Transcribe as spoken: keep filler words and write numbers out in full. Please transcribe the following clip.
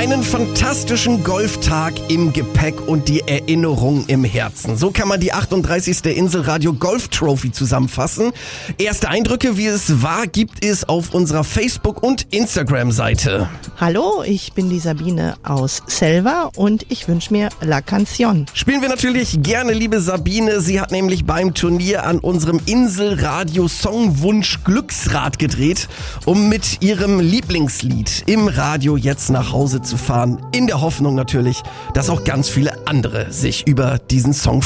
Einen fantastischen Golftag im Gepäck und die Erinnerung im Herzen. So kann man die achtunddreißigste Inselradio Golf Trophy zusammenfassen. Erste Eindrücke, wie es war, gibt es auf unserer Facebook- und Instagram-Seite. Hallo, ich bin die Sabine aus Selva und ich wünsche mir La Canción. Spielen wir natürlich gerne, liebe Sabine. Sie hat nämlich beim Turnier an unserem Inselradio Songwunsch Glücksrad gedreht, um mit ihrem Lieblingslied im Radio jetzt nach Hause zu fahren. In der Hoffnung natürlich, dass auch ganz viele andere sich über diesen Song